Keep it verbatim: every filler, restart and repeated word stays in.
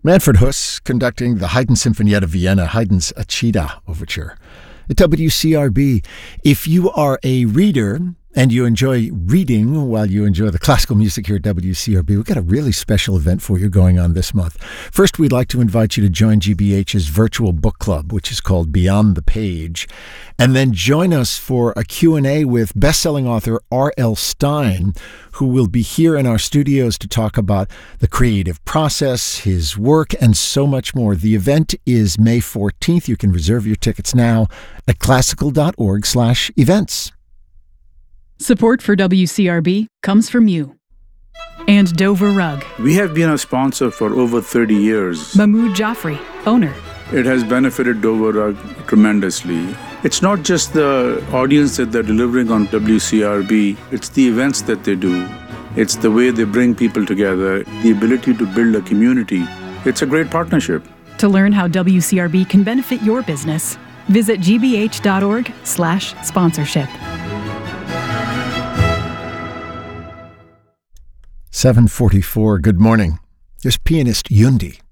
Manfred Huss conducting the Haydn Sinfonietta Vienna, Haydn's Achida Overture at W C R B. If you are a reader and you enjoy reading while you enjoy the classical music here at W C R B, we've got a really special event for you going on this month. First, we'd like to invite you to join G B H's virtual book club, which is called Beyond the Page, and then join us for a Q and A with best-selling author R L Stine, who will be here in our studios to talk about the creative process, his work, and so much more. The event is May fourteenth. You can reserve your tickets now at classical.org slash events. Support for W C R B comes from you. And Dover Rug. We have been a sponsor for over thirty years. Mahmoud Jaffrey, owner. It has benefited Dover Rug tremendously. It's not just the audience that they're delivering on W C R B, it's the events that they do. It's the way they bring people together, the ability to build a community. It's a great partnership. To learn how W C R B can benefit your business, visit gbh.org slash sponsorship. seven forty-four, good morning. There's pianist Yundi.